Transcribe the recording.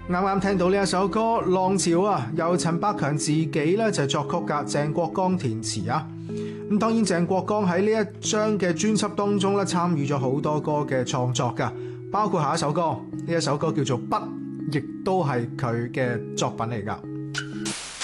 啱啱聽到呢一首歌《浪潮》啊，由陳百強自己咧就作曲㗎，鄭國江填詞啊。咁當然鄭國江喺呢一張嘅專輯當中咧參與咗好多歌嘅創作㗎，包括下一首歌，呢一首歌叫做《筆》，亦都係佢嘅作品嚟㗎。